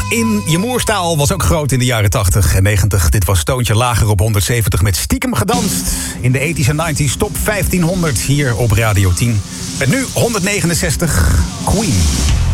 in je moerstaal was ook groot in de jaren 80 en 90. Dit was Toontje Lager op 170 met Stiekem Gedanst. In de 80s en 90s top 1500 hier op Radio 10. Met nu 169 Queen.